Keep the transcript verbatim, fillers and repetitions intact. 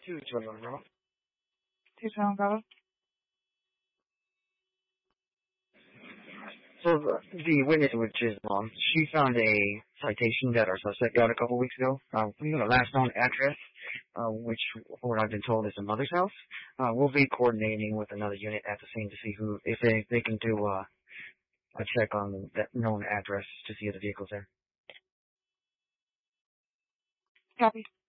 Two twelve, bro. Two twelve, brother. So the, the witness, which is mom, she found a citation that our suspect got a couple weeks ago. Uh, we got a last known address, uh, which, from what I've been told, is a mother's house. Uh, we'll be coordinating with another unit at the scene to see who, if they they can do uh, a check on that known address to see if the vehicle's there. Copy.